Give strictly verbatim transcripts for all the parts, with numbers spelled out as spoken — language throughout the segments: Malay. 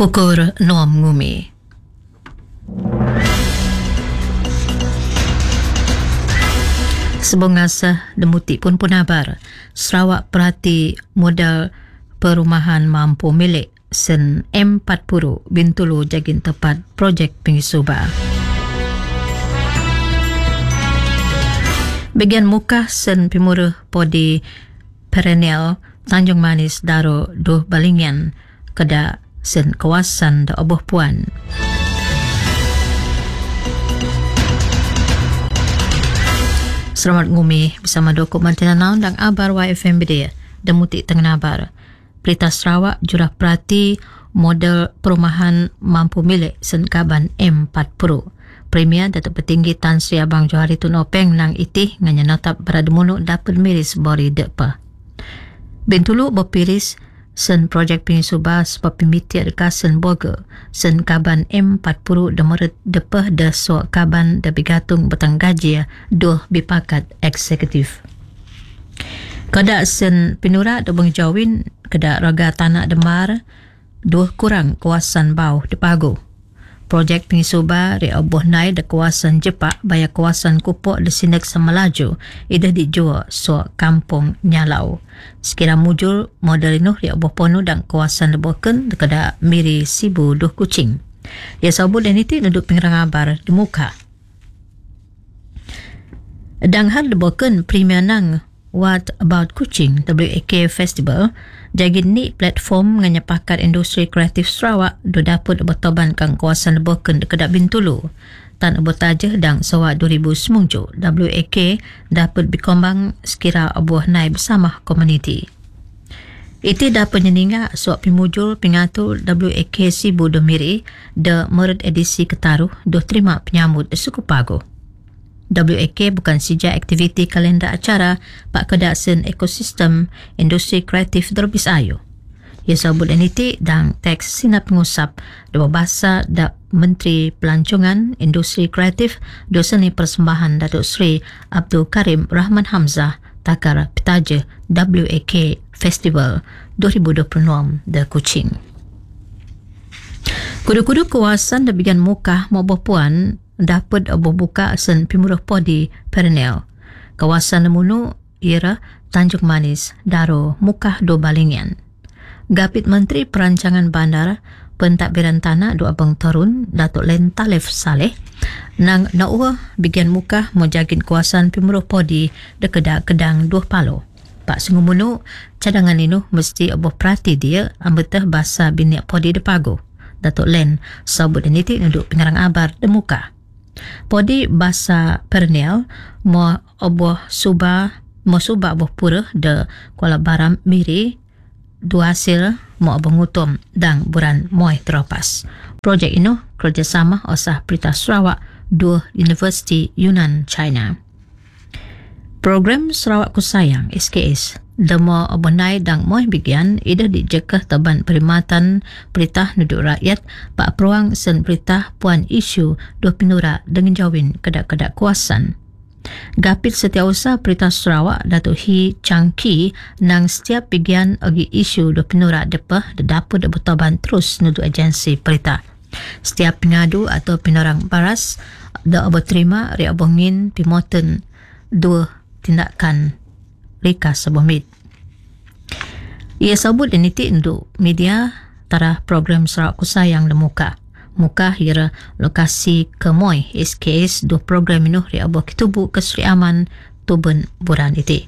Pukul enam ngumi. Sebongasa demuti pun punabar, Sarawak perhati modal perumahan mampu milik sen M empat puluh Bintulu jagin tepat projek Pengisuba. Bagian muka sen pimurah podi perennial Tanjung Manis Daro Duh Balingan keda sen kawasan da Oboh Puan. Selamat ngumi bersama dokumen Tenanau dan Abar Y F M B D Demuti Tengah Abar. Berita Sarawak jurah perhati model perumahan mampu milik sen kaban M empat puluh. Premier Datuk Petinggi Tan Sri Abang Johari Tun Openg nang itih nganya notap berada munuk dapat miris bori depa. Bintulu berpiris sen projek Pengisuba sebab pimiti adakah sen boga sen kaban M empat puluh demeret depah da so kaban da bigatung betang gaji duh bipakat eksekutif. Kada sen pinura da Bengjawin kada raga tanah demar duh kurang kawasan bau de Pago. Projek Pengisuba ri oboh nai da kawasan Jepak baya kawasan Kupok de Sinek Semelaju idah dijual so kampung Nyalau. Sekira mujur model inu ri oboh ponu dan kawasan Leboken dekada miri Sibu Duh Kucing. Ya sabu dan iti nuduk pengerang abar di muka. Dang hal Leboken Premier nang What About Kucing W A K Festival jagin ni platform nganyapakat industri kreatif Sarawak do dapat bertoban kang kawasan Leboken dekat Bintulu. Tan abotajah dang sawak dua ribu semungju W A K dapat berkembang sekira abuah nai bersama komuniti. Itu dapat nyeninga suap pimujul pengatur W A K Sibu Domiri de mered edisi ketaruh do terima penyambut de suku Pago. W A K bukan saja aktiviti kalender acara pak kedasan ekosistem industri kreatif Derbis Ayu. Ia sabut eniti dan teks sina pengusap dua bahasa da Menteri Pelancongan Industri Kreatif do seni persembahan Datuk Seri Abdul Karim Rahman Hamzah takar petaja W A K Festival dua ribu dua puluh enam da Kuching. Kudu-kudu kawasan da bigan muka Oboh Puan dapat oboh buka sen pimurah podi perennial. Kawasan lemunu ia Tanjung Manis Daro Mukah do Balingan. Gapit Menteri Perancangan Bandar Pentadbiran Tanah do Abang Torun Datuk Len Talif Saleh nang naua bigan muka mojagin kawasan pimurah podi dekedak kedang dua palo. Pak sungumunu cadangan inu mesti oboh perhati dia ambetah bahasa biniak podi de Pago. Datuk Len sabut denitik nuduk pengarang abar de muka. Podi bahasa perennial mo oboh suba mo suba oboh pura de Kuala Baram Miri dua hasil mo oboh ngutum dan buran moy teropas. Projek ini kerjasama osah Perintah Sarawak dua Universiti Yunan China. Program Sarawak Kusayang S K S demo obonai dang moy bigian ida dijekah taban perkhidmatan Perintah Nuduk Rakyat pak peruang sen Perintah Puan isu dua pinura dengan jawin kedak-kedak kuasan. Gapit Setiausaha Perintah Sarawak Datuk Hi Chang Ki nang setiap bigian agi isu dua pinura depah dapat bertoban terus nuduk agensi Perintah. Setiap pengadu atau pinarang baras da obo terima ri obongin pimoten dua tindakan reka sebuah mit. Ia sabut dan itik untuk media tarah program Sarawak Kusayang le muka. Muka hira lokasi Kemoy S K S dua program ini ri abah kitubu ke Sri Aman Tuben buran itik.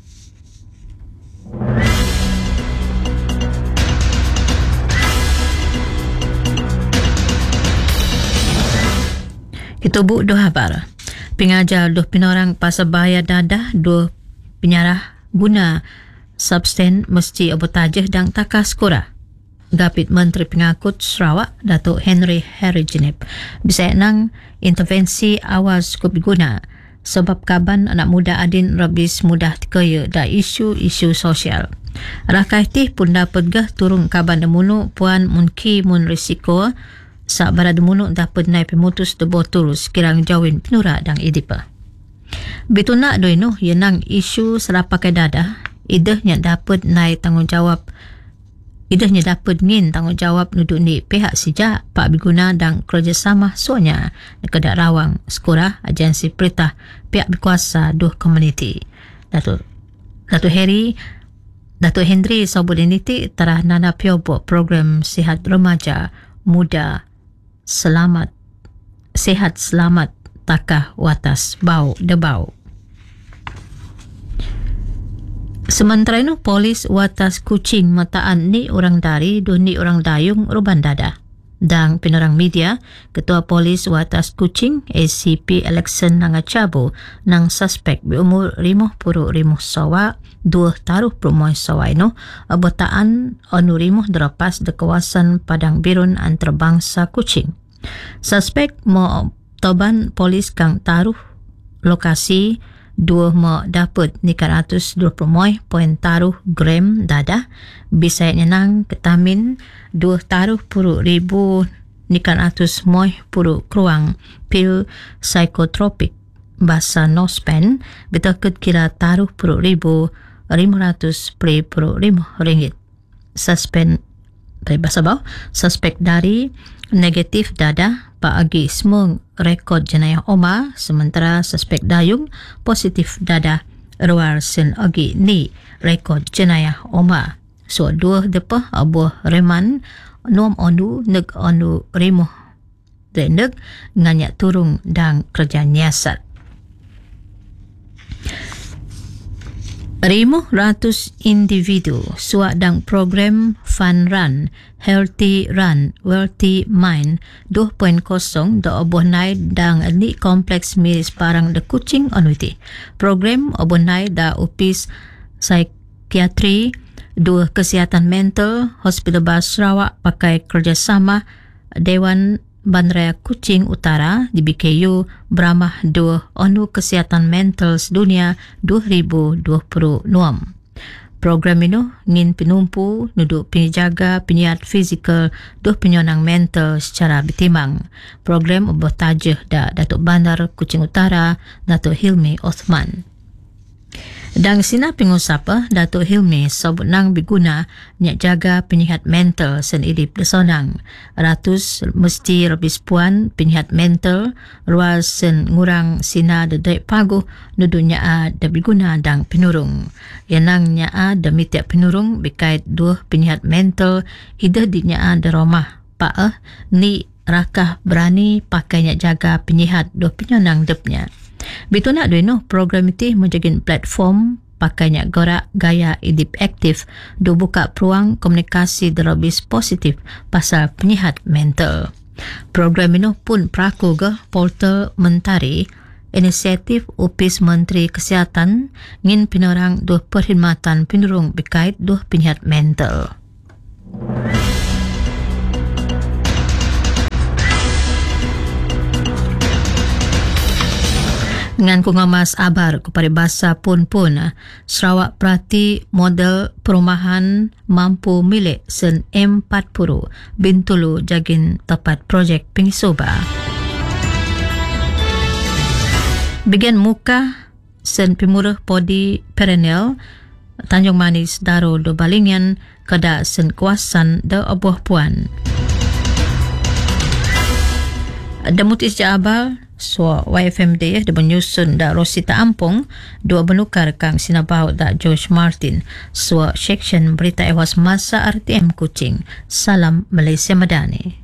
Kitubu dua habar. Pengajar dua pinorang pasabaya dadah dua penyarah guna substan mesti abotajah dan takas kura. Gapit Menteri Pengakut Sarawak Datuk Henry Harry Jenip bisa nang intervensi awas kup guna sebab kaban anak muda adin rabis mudah dikaya da isu-isu sosial. Rakai tih pun dapat gah turun kaban demunu puan munki mun risiko sa barada demunu dapat naik pemutus de botul sekirang jawin penura dan idipa. Betuna do ino yenang isu serapakai dadah idah yang dapat naik tanggungjawab idahnya dapat ngin tanggungjawab nuduk ni pihak sijak pak biguna dan kerjasama sonya kedak rawang sekurah agensi perintah pihak berkuasa duh komuniti. Datuk Datuk Heri Datuk Hendri Sobodiniti tarah nana piobo program sihat remaja muda selamat sihat selamat takah watas bau debau. Sementara itu polis watas Kuching mataan ni orang dari do ni orang dayung ruban dada. Dan penerang media, Ketua Polis Watas Kuching A C P Alexan Nangacabu nang suspek berumur lima puluh lima sawa dua taruh permoy sawa ino abotaan onu rimuh derapas di kawasan Padang Birun antarabangsa Kuching. Suspek mo toban polis kang taruh lokasi dua mo dapat nikat ratus dua puluh poin taruh gram dada bisa nyenang ketamin dua taruh puluh ribu nikat ratus moy puluh keruang pil psikotropik bahasa nospen betakut kira taruh puluh ribu lima ratus puluh lima ringgit. Suspek dari bahasa bawah suspek dari negatif dada Pak Agi semua rekod jenayah Oma sementara suspek dayung positif dada ruar sen Agi ni rekod jenayah Oma. So dua depa abuh reman nom onu neg onu rimuh dendek nganyak turung dan kerja nyiasat. Rimuh ratus individu suak dang program Fun Run, Healthy Run, Wealthy Mind dua titik kosong da obonai dang ni kompleks miris parang de Kuching onuiti. Program obonai da upis psikiatri, dua kesihatan mental, Hospital Bas Sarawak pakai kerjasama Dewan Bandaraya Kuching Utara di B K U beramah dua onu kesihatan mental sedunia dua ribu dua puluh enam. Program ini ngin penumpu nuduk penjaga penyihat fizikal dua penyonang mental secara bertimbang. Program bertajuk da Datuk Bandar Kuching Utara Datuk Hilmi Osman. Dan sina pengusapa Datuk Hilmi sebut nang biguna nyak jaga penyihat mental sen idip desonang. Ratus mesti lebih puan penyihat mental ruas sen ngurang sina dedek paguh nudunya a da biguna dang penurung. Yanang nya a da mitiak penurung berkait dua penyihat mental ida di nya a da rumah pa ni rakah berani pakai nyak jaga penyihat dua penyonang depnya. Betul nak duino program itu menjadi platform pakainya gorak gaya idip aktif do buka peluang komunikasi derobis positif pasal penyihat mental. Program ini pun peraku ke portal mentari inisiatif Upis Menteri Kesihatan ngin penerang dua perkhidmatan penurung berkait dua penyihat mental. Dengan kungamas abar kepada bahasa pun-pun, Sarawak Perhati model perumahan mampu milik sen M empat puluh Bintulu jagin tepat projek Pengisoba. Bagian muka sen pemurah podi perennial Tanjung Manis Daro do Balingan kada sen kawasan da Abuah Puan. Damutis Jabal so Y F M D da menyusun da Rosita Ampong dua benukar kang sinabau da George Martin so section berita ewas masa R T M Kuching. Salam Malaysia Madani.